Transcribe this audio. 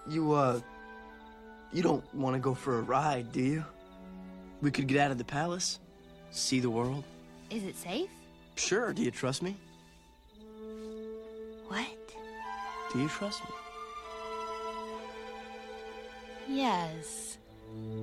You don't want to go for a ride, do you? We could get out of the palace, see the world. Is it safe? Sure, do you trust me? What? Do you trust me? Yes.